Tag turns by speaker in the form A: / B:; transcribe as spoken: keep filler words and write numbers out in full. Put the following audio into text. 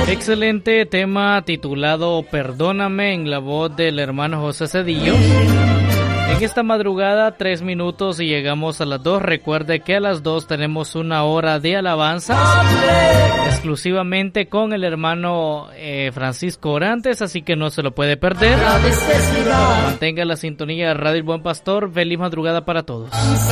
A: Excelente tema titulado Perdóname en la voz del hermano José Cedillo. En esta madrugada, tres minutos y llegamos a las dos. Recuerde que a las dos tenemos una hora de alabanzas exclusivamente con el hermano eh, Francisco Orantes, así que no se lo puede perder. Mantenga la sintonía de Radio El Buen Pastor. Feliz madrugada para todos.